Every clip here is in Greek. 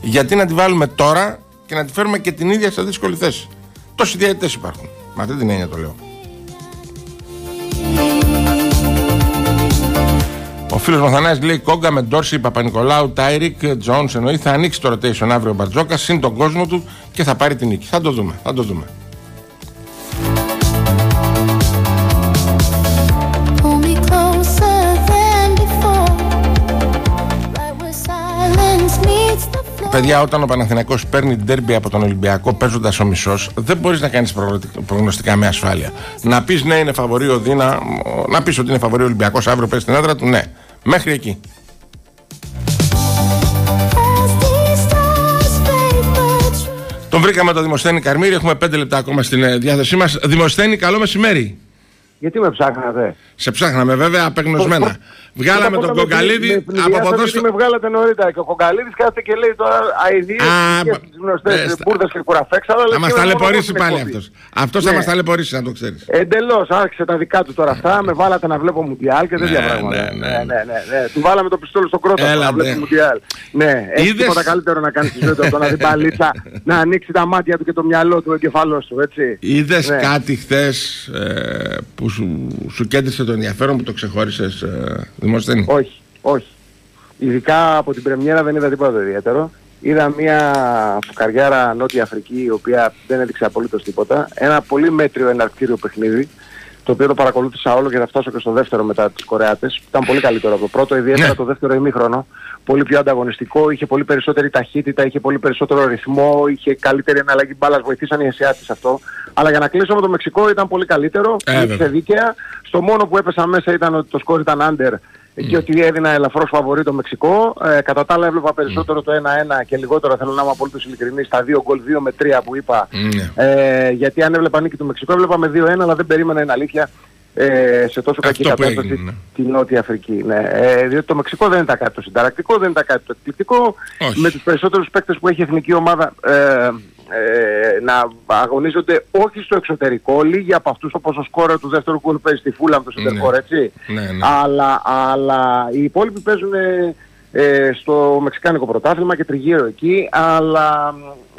Γιατί να τη βάλουμε τώρα και να τη φέρουμε και την ίδια σε δύσκολη θέση? Τόσοι διαιτητές υπάρχουν. Με αυτή την έννοια το λέω. Ο φίλος Μαθανάης λέει: Κόγκα με Ντόρση, Παπα-Νικολάου, Τάιρικ, Τζόνς εννοεί θα ανοίξει το rotation αύριο ο Μπαρτζόκας συν τον κόσμο του και θα πάρει την νίκη. Θα το δούμε, θα το δούμε. Παιδιά, όταν ο Παναθηναϊκός παίρνει ντέρμπι από τον Ολυμπιακό παίζοντας ο μισός, δεν μπορείς να κάνεις προγνωστικά με ασφάλεια. Να πεις ναι, είναι φαβορί ο Δίνα, να πεις ότι είναι φαβορί ο Ολυμπιακός αύριο παίζει στην έδρα του, ναι. Μέχρι εκεί. Τον βρήκαμε το Δημοσθένη Καρμύρη, έχουμε 5 λεπτά ακόμα στην διάθεσή μας. Δημοσθένη, καλό μεσημέρι. Γιατί με ψάχνατε? Σε ψάχναμε βέβαια απεγνωσμένα. Βγάλαμε τον Κογκαλίδη από ποδόσφαιρο. Με βγάλατε νωρίτερα και ο Κογκαλίδης κάθεται και λέει τώρα αηδίες και στις γνωστές μπουρδες και κουραφέξαλα. Θα μας ταλαιπωρήσει πάλι αυτός. Αυτός θα μας ταλαιπωρήσει, να το ξέρεις. Εντελώς, άρχισε τα δικά του τώρα αυτά. Με βάλατε να βλέπω Μουντιάλ και τέτοια πράγματα. Ναι. Του βάλαμε το πιστόλι στο κρότο να βλέπει Μουντιάλ. Ναι, έχει τίποτα καλύτερο να κάνει στη ζωή του από το να δει μπαλίτσα, να ανοίξει τα μάτια του και το μυαλό του, ο εγκεφαλός του, έτσι. Είδες κάτι χθες που σου κέντρισε το ενδιαφέρον, που το ξεχώρισες, Δημοσθένη? Όχι. Ειδικά από την πρεμιέρα δεν είδα τίποτα ιδιαίτερο. Είδα μια φουκαριάρα Νότια Αφρική, η οποία δεν έδειξε απολύτως τίποτα. Ένα πολύ μέτριο εναρκτήριο παιχνίδι, το οποίο το παρακολούθησα όλο και θα φτάσω και στο δεύτερο μετά τις Κορεάτες. Ήταν πολύ καλύτερο από το πρώτο, ιδιαίτερα το δεύτερο ημίχρονο. Πολύ πιο ανταγωνιστικό, είχε πολύ περισσότερη ταχύτητα, είχε πολύ περισσότερο ρυθμό, είχε καλύτερη εναλλαγή μπάλας, βοηθήσαν οι Ασιάτες αυτό. Αλλά για να κλείσω με το Μεξικό ήταν πολύ καλύτερο, είχε δίκαια. Στο μόνο που έπεσα μέσα ήταν ότι το σκορ ήταν under και ότι έδινα ελαφρώς φαβορί το Μεξικό. Κατά τα άλλα έβλεπα περισσότερο το 1-1 και λιγότερο, θέλω να είμαι απολύτως ειλικρινής, στα 2 γκολ, 2 με 3 που είπα. Γιατί αν έβλεπα νίκη του Μεξικού έβλεπα με 2-1, αλλά δεν περίμενα, είναι αλήθεια, σε τόσο κακή κατάσταση τη Νότια Αφρική. Διότι το Μεξικό δεν ήταν κάτι το συνταρακτικό, δεν ήταν κάτι το εκπληκτικό. Με τους περισσότερους παίκτες που έχει η εθνική ομάδα να αγωνίζονται όχι στο εξωτερικό, λίγοι από αυτούς, όπως ο σκόρερ του δεύτερου γκολ παίζει στη Φούλαμ το Σεντερφόρ, έτσι. Αλλά οι υπόλοιποι παίζουν στο Μεξικάνικο πρωτάθλημα και τριγύρω εκεί, αλλά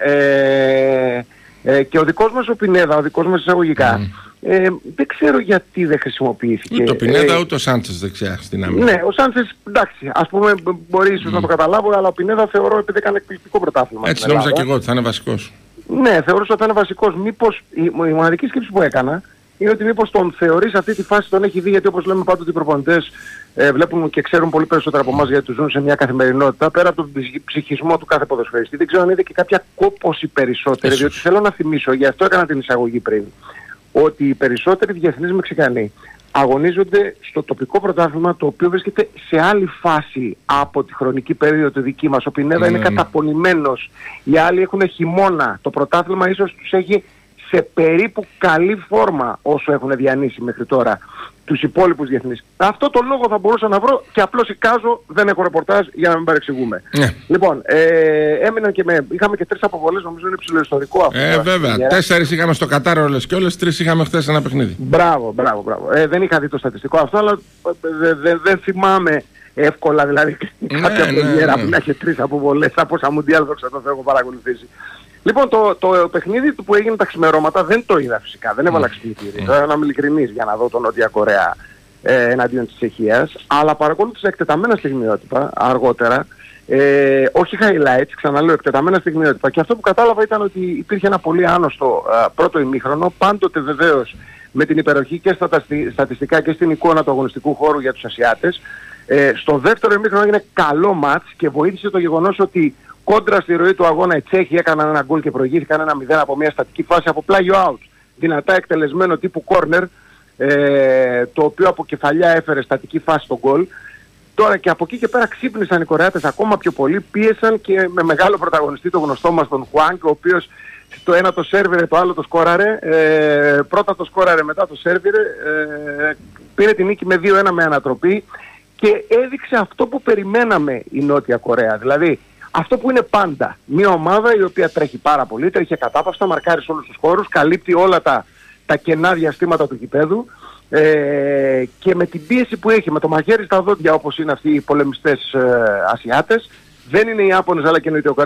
και ο δικός μας ο Πινέδα, ο δικός μας εισαγωγικά, δεν ξέρω γιατί δεν χρησιμοποιήθηκε. Ούτε ο Πινέδα ούτε ο Σάντσες δεξιά στην άμυνα. Ναι, ο Σάντσες, εντάξει, ας πούμε μπορεί ίσως να το καταλάβω, αλλά ο Πινέδα θεωρώ επειδή έκανε εκπληκτικό πρωτάθλημα. Έτσι νόμιζα και εγώ ότι θα είναι βασικός. Ναι, θεωρούσα ότι θα είναι βασικός. Μήπως η μοναδική σκέψη που έκανα είναι ότι μήπως τον θεωρεί σε αυτή τη φάση, τον έχει δει, γιατί όπως λέμε πάντοτε οι προπονητές βλέπουν και ξέρουν πολύ περισσότερα από εμάς, γιατί τους ζουν σε μια καθημερινότητα, πέρα από τον ψυχισμό του κάθε ποδοσφαιριστή. Δεν ξέρω αν είδε και κάποια κόπωση περισσότερη, διότι θέλω να θυμίσω, γι' αυτό έκανα την εισαγωγή πριν, ότι οι περισσότεροι διεθνείς Μεξικανοί αγωνίζονται στο τοπικό πρωτάθλημα, το οποίο βρίσκεται σε άλλη φάση από τη χρονική περίοδο τη δική μας. Ο Πινέδα είναι καταπονημένος, οι άλλοι έχουν χειμώνα. Το πρωτάθλημα ίσως τους έχει σε περίπου καλή φόρμα όσο έχουν διανύσει μέχρι τώρα τους υπόλοιπους διεθνείς. Αυτό το λόγο θα μπορούσα να βρω και απλώς εικάζω, δεν έχω ρεπορτάζ για να μην παρεξηγούμε. Λοιπόν, έμειναν και είχαμε και 3 αποβολές, νομίζω είναι ψηλοϊστορικό αυτό. Βέβαια, 4 είχαμε στο Κατάρ όλες και όλες, 3 είχαμε χθες ένα παιχνίδι. Μπράβο. Δεν είχα δει το στατιστικό αυτό, αλλά δεν θυμάμαι εύκολα δηλαδή κάποια πρεμιέρα που να έχει 3 αποβολές, από όσα Μουντιάλ δόξα τω Θεώ έχω παρακολουθήσει. Λοιπόν, το παιχνίδι που έγινε τα ξημερώματα δεν το είδα φυσικά, δεν έβαλα ξυπνητήρι. Τώρα να είμαι ειλικρινής για να δω τον Νότια Κορέα εναντίον της Τσεχίας, αλλά παρακολούθησα εκτεταμένα στιγμιότυπα αργότερα, όχι highlights, ξαναλέω, εκτεταμένα στιγμιότυπα, και αυτό που κατάλαβα ήταν ότι υπήρχε ένα πολύ άνοστο πρώτο ημίχρονο, πάντοτε βεβαίως με την υπεροχή και στα στατιστικά και στην εικόνα του αγωνιστικού χώρου για τους Ασιάτες. Στο δεύτερο ημίχρονο έγινε καλό μάτς και βοήθησε το γεγονός ότι κόντρα στη ροή του αγώνα οι Τσέχοι έκαναν ένα γκολ και προηγήθηκαν 1-0 από μια στατική φάση από πλάγιο out. Δυνατά εκτελεσμένο τύπου corner, το οποίο από κεφαλιά έφερε στατική φάση στο γκολ. Τώρα και από εκεί και πέρα ξύπνησαν οι Κορεάτες ακόμα πιο πολύ, πίεσαν και με μεγάλο πρωταγωνιστή το γνωστό μας τον Χουάνκ, ο οποίος το ένα το σέρβιρε, το άλλο το σκόραρε, πρώτα το σκόραρε, μετά το σέρβιρε, πήρε την νίκη με 2-1 με ανατροπή και έδειξε αυτό που περιμέναμε η Νότια Κορέα. Δηλαδή αυτό που είναι πάντα, μια ομάδα η οποία τρέχει πάρα πολύ, τρέχει κατάπαυστα, μαρκάρει σε όλους τους χώρους, καλύπτει όλα τα κενά διαστήματα του γηπέδου, και με την πίεση που έχει, με το μαχαίρι στα δόντια όπως είναι αυτοί οι πολεμιστές Ασιάτες, δεν είναι οι Ιάπωνες αλλά και οι